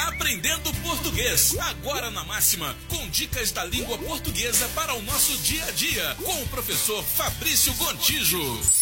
Aprendendo Português, agora na Máxima, com dicas da língua portuguesa para o nosso dia a dia, com o professor Fabrício Gontijo.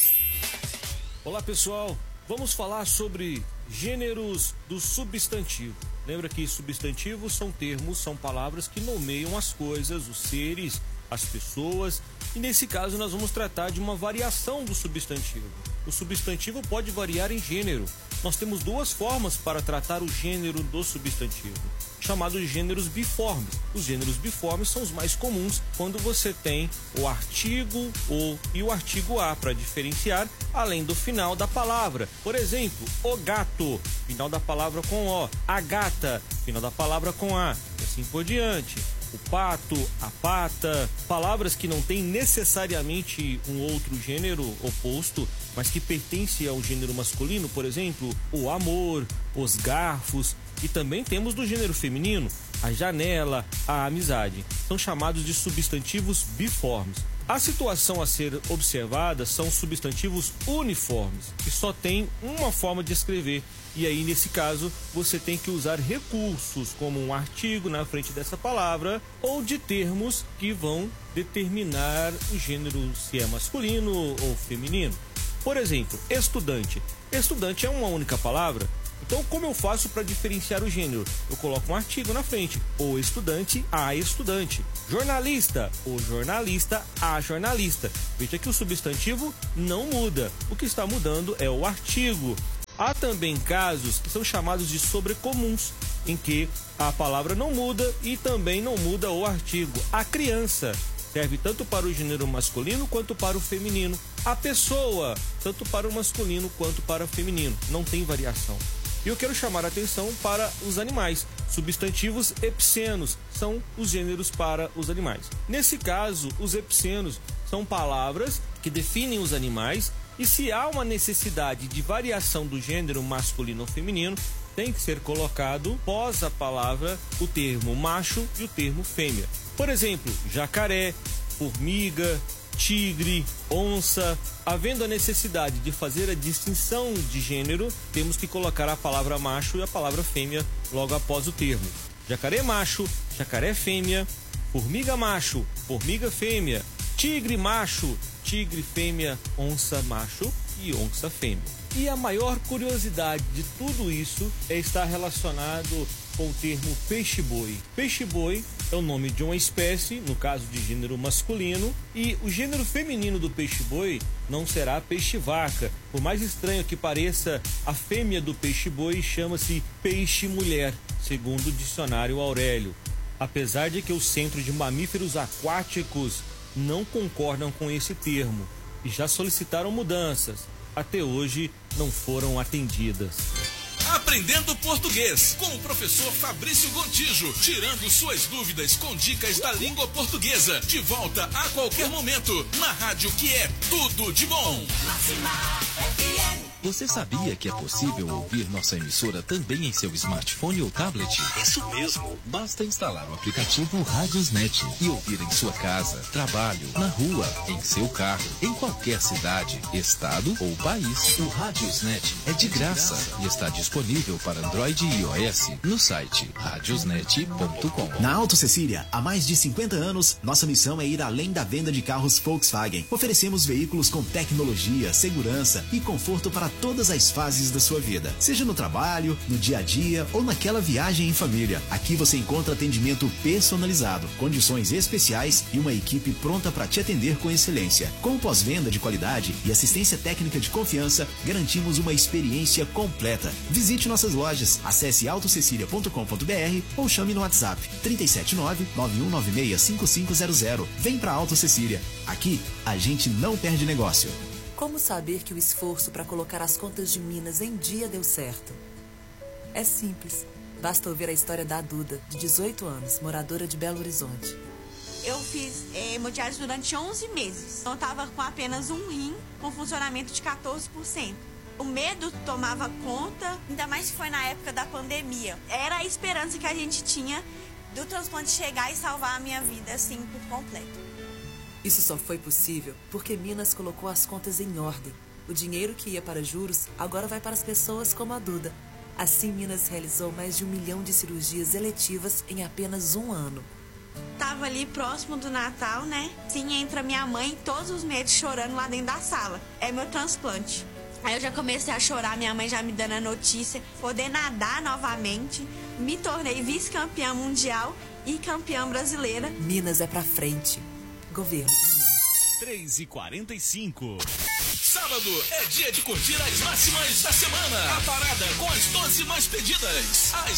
Olá pessoal, vamos falar sobre gêneros do substantivo. Lembra que substantivos são termos, são palavras que nomeiam as coisas, os seres, as pessoas, e nesse caso nós vamos tratar de uma variação do substantivo. O substantivo pode variar em gênero. Nós temos duas formas para tratar o gênero do substantivo, chamados de gêneros biformes. Os gêneros biformes são os mais comuns quando você tem o artigo o e o artigo a para diferenciar, além do final da palavra. Por exemplo, o gato, final da palavra com o, a gata, final da palavra com a, e assim por diante. O pato, a pata, palavras que não têm necessariamente um outro gênero oposto, mas que pertencem ao gênero masculino, por exemplo, o amor, os garfos, e também temos do gênero feminino, a janela, a amizade. São chamados de substantivos biformes. A situação a ser observada são substantivos uniformes, que só tem uma forma de escrever. E aí, nesse caso, você tem que usar recursos, como um artigo na frente dessa palavra, ou de termos que vão determinar o gênero, se é masculino ou feminino. Por exemplo, estudante. Estudante é uma única palavra. Então, como eu faço para diferenciar o gênero? Eu coloco um artigo na frente. O estudante, a estudante. Jornalista, o jornalista, a jornalista. Veja que o substantivo não muda. O que está mudando é o artigo. Há também casos que são chamados de sobrecomuns, em que a palavra não muda e também não muda o artigo. A criança serve tanto para o gênero masculino quanto para o feminino. A pessoa, tanto para o masculino quanto para o feminino. Não tem variação. E eu quero chamar a atenção para os animais. Substantivos epicenos são os gêneros para os animais. Nesse caso, os epicenos são palavras que definem os animais, e se há uma necessidade de variação do gênero masculino ou feminino, tem que ser colocado pós a palavra o termo macho e o termo fêmea. Por exemplo, jacaré, formiga, tigre, onça. Havendo a necessidade de fazer a distinção de gênero, temos que colocar a palavra macho e a palavra fêmea logo após o termo. Jacaré macho, jacaré fêmea, formiga macho, formiga fêmea, tigre macho, tigre fêmea, onça macho e onça fêmea. E a maior curiosidade de tudo isso é estar relacionado com o termo peixe-boi. Peixe-boi é o nome de uma espécie, no caso de gênero masculino, e o gênero feminino do peixe-boi não será peixe-vaca. Por mais estranho que pareça, a fêmea do peixe-boi chama-se peixe-mulher, segundo o dicionário Aurélio. Apesar de que o Centro de Mamíferos Aquáticos não concordam com esse termo e já solicitaram mudanças. Até hoje não foram atendidas. Aprendendo Português, com o professor Fabrício Gontijo, tirando suas dúvidas com dicas da língua portuguesa. De volta a qualquer momento, na rádio que é tudo de bom. Você sabia que é possível ouvir nossa emissora também em seu smartphone ou tablet? Isso mesmo! Basta instalar o aplicativo Radiosnet e ouvir em sua casa, trabalho, na rua, em seu carro, em qualquer cidade, estado ou país. O Radiosnet é de graça e está disponível para Android e iOS no site radiosnet.com. Na Auto Cecília, há mais de 50 anos, nossa missão é ir além da venda de carros Volkswagen. Oferecemos veículos com tecnologia, segurança e conforto para todas as fases da sua vida, seja no trabalho, no dia a dia ou naquela viagem em família. Aqui você encontra atendimento personalizado, condições especiais e uma equipe pronta para te atender com excelência. Com pós-venda de qualidade e assistência técnica de confiança, garantimos uma experiência completa. Visite nossas lojas, acesse autocecilia.com.br ou chame no WhatsApp 379-9196-5500. Vem pra Auto Cecília. Aqui, a gente não perde negócio. Como saber que o esforço para colocar as contas de Minas em dia deu certo? É simples. Basta ouvir a história da Duda, de 18 anos, moradora de Belo Horizonte. Eu fiz hemodiálise durante 11 meses. Então, eu estava com apenas um rim, com funcionamento de 14%. O medo tomava conta, ainda mais que foi na época da pandemia. Era a esperança que a gente tinha do transplante chegar e salvar a minha vida, assim, por completo. Isso só foi possível porque Minas colocou as contas em ordem. O dinheiro que ia para juros agora vai para as pessoas como a Duda. Assim, Minas realizou mais de 1 milhão de cirurgias eletivas em apenas um ano. Tava ali próximo do Natal, né? Sim, entra minha mãe todos os meses chorando lá dentro da sala. É meu transplante. Aí eu já comecei a chorar, minha mãe já me dando a notícia. Poder nadar novamente. Me tornei vice-campeã mundial e campeã brasileira. Minas é pra frente. Governo de Minas. 3h45. Sábado é dia de curtir as máximas da semana. A parada com as 12 mais pedidas. As